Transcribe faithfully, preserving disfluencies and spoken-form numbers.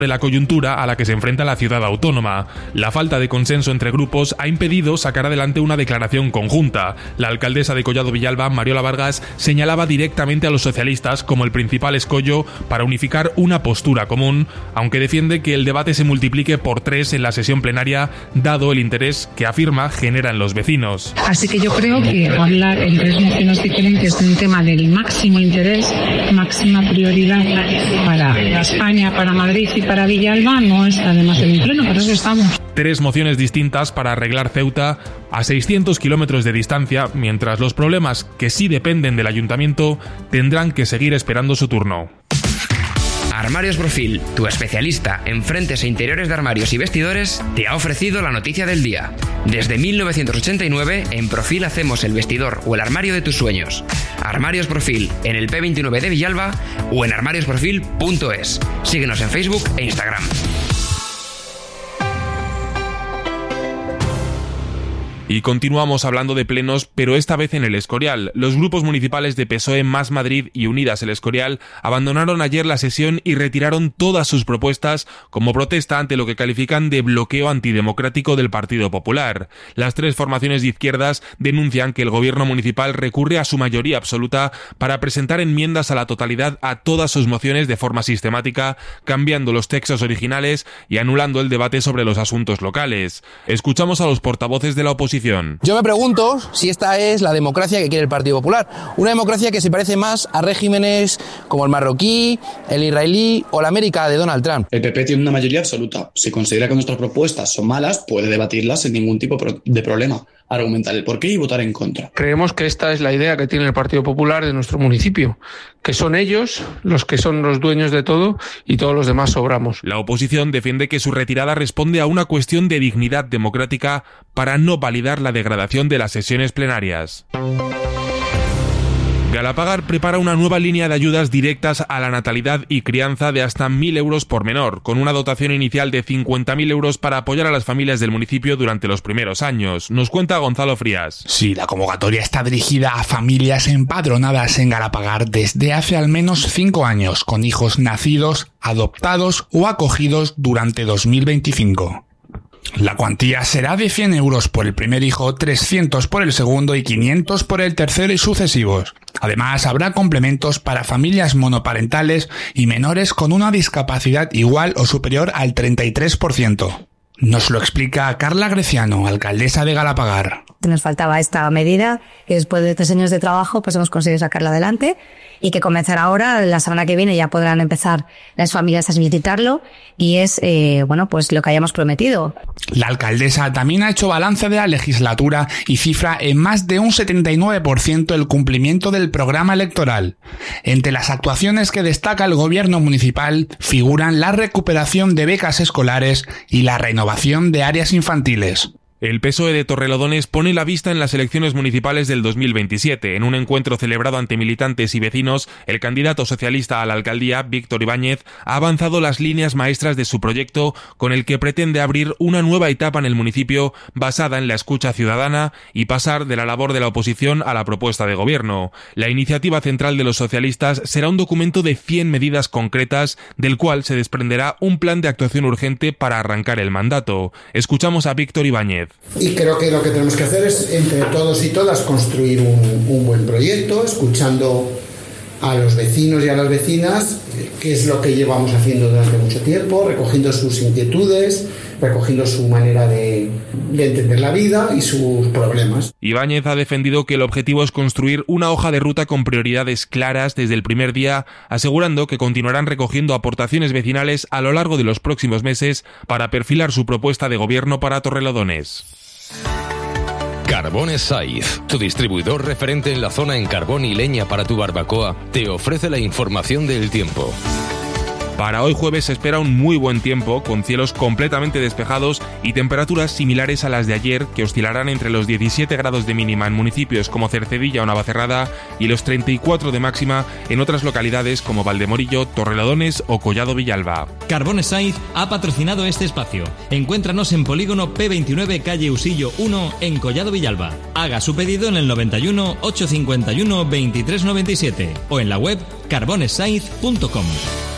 de la coyuntura a la que se enfrenta la ciudad autónoma. La falta de consenso entre grupos ha impedido sacar adelante una declaración conjunta. La alcaldesa de Collado Villalba, Mariola Vargas, señalaba directamente a los socialistas como el principal escollo para unificar una postura común, aunque defiende que el debate se multiplique por tres en la sesión plenaria, dado el interés que afirma generan los vecinos. Así que yo creo que hablar en tres mociones diferentes de un tema del máximo interés, máxima prioridad para España, para Madrid y para Villalba no está demasiado en pleno, por eso estamos. Tres mociones distintas para arreglar Ceuta a seiscientos kilómetros de distancia, mientras los problemas que sí dependen del ayuntamiento tendrán que seguir esperando su turno. Armarios Profil, tu especialista en frentes e interiores de armarios y vestidores, te ha ofrecido la noticia del día. Desde mil novecientos ochenta y nueve, en Profil hacemos el vestidor o el armario de tus sueños. Armarios Profil, en el P veintinueve de Villalba o en armarios profil punto es. Síguenos en Facebook e Instagram. Y continuamos hablando de plenos, pero esta vez en el Escorial. Los grupos municipales de P S O E, Más Madrid y Unidas el Escorial abandonaron ayer la sesión y retiraron todas sus propuestas como protesta ante lo que califican de bloqueo antidemocrático del Partido Popular. Las tres formaciones de izquierdas denuncian que el gobierno municipal recurre a su mayoría absoluta para presentar enmiendas a la totalidad a todas sus mociones de forma sistemática, cambiando los textos originales y anulando el debate sobre los asuntos locales. Escuchamos a los portavoces de la oposición. Yo me pregunto si esta es la democracia que quiere el Partido Popular. Una democracia que se parece más a regímenes como el marroquí, el israelí o la América de Donald Trump. El P P tiene una mayoría absoluta. Si considera que nuestras propuestas son malas, puede debatirlas sin ningún tipo de problema, argumentar el porqué y votar en contra. Creemos que esta es la idea que tiene el Partido Popular de nuestro municipio, que son ellos los que son los dueños de todo y todos los demás sobramos. La oposición defiende que su retirada responde a una cuestión de dignidad democrática para no validar la degradación de las sesiones plenarias. Galapagar prepara una nueva línea de ayudas directas a la natalidad y crianza de hasta mil euros por menor, con una dotación inicial de cincuenta mil euros para apoyar a las familias del municipio durante los primeros años. Nos cuenta Gonzalo Frías. Sí, la convocatoria está dirigida a familias empadronadas en Galapagar desde hace al menos cinco años, con hijos nacidos, adoptados o acogidos durante dos mil veinticinco. La cuantía será de cien euros por el primer hijo, trescientos por el segundo y quinientos por el tercero y sucesivos. Además, habrá complementos para familias monoparentales y menores con una discapacidad igual o superior al treinta y tres por ciento. Nos lo explica Carla Greciano, alcaldesa de Galapagar. Nos faltaba esta medida que después de tres años de trabajo pues hemos conseguido sacarla adelante y que comenzará ahora, la semana que viene ya podrán empezar las familias a solicitarlo y es, eh, bueno, pues lo que hayamos prometido. La alcaldesa también ha hecho balance de la legislatura y cifra en más de un setenta y nueve por ciento el cumplimiento del programa electoral. Entre las actuaciones que destaca el gobierno municipal figuran la recuperación de becas escolares y la renovación de áreas infantiles. El P S O E de Torrelodones pone la vista en las elecciones municipales del dos mil veintisiete. En un encuentro celebrado ante militantes y vecinos, el candidato socialista a la alcaldía, Víctor Ibáñez, ha avanzado las líneas maestras de su proyecto con el que pretende abrir una nueva etapa en el municipio basada en la escucha ciudadana y pasar de la labor de la oposición a la propuesta de gobierno. La iniciativa central de los socialistas será un documento de cien medidas concretas, del cual se desprenderá un plan de actuación urgente para arrancar el mandato. Escuchamos a Víctor Ibáñez. Y creo que lo que tenemos que hacer es, entre todos y todas, construir un, un buen proyecto, escuchando a los vecinos y a las vecinas, qué es lo que llevamos haciendo durante mucho tiempo, recogiendo sus inquietudes, recogiendo su manera de, de entender la vida y sus problemas. Ibáñez ha defendido que el objetivo es construir una hoja de ruta con prioridades claras desde el primer día, asegurando que continuarán recogiendo aportaciones vecinales a lo largo de los próximos meses para perfilar su propuesta de gobierno para Torrelodones. Carbones Saiz, tu distribuidor referente en la zona en carbón y leña para tu barbacoa, te ofrece la información del tiempo. Para hoy jueves se espera un muy buen tiempo, con cielos completamente despejados y temperaturas similares a las de ayer, que oscilarán entre los diecisiete grados de mínima en municipios como Cercedilla o Navacerrada y los treinta y cuatro de máxima en otras localidades como Valdemorillo, Torrelodones o Collado Villalba. Carbones Saiz ha patrocinado este espacio. Encuéntranos en Polígono P veintinueve, calle Usillo uno, en Collado Villalba. Haga su pedido en el noventa y uno, ochocientos cincuenta y uno, veintitrés noventa y siete o en la web carbones saiz punto com.